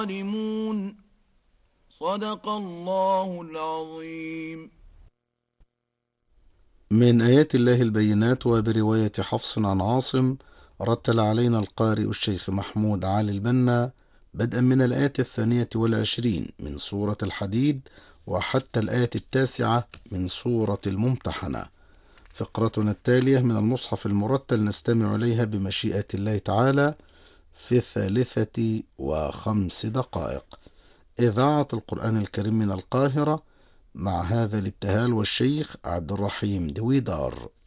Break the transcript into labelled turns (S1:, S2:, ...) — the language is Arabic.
S1: الظالمون. صدق الله العظيم.
S2: من آيات الله البينات. وبرواية حفص عن عاصم رتل علينا القارئ الشيخ محمود علي البنا بدءا من الآية 22 من سورة الحديد وحتى الآية 9 من سورة الممتحنة. فقرتنا التالية من المصحف المرتل نستمع إليها بمشيئة الله تعالى في 3 و5 دقائق. إذاعة القرآن الكريم من القاهرة، مع هذا الابتهال والشيخ عبد الرحيم دويدار.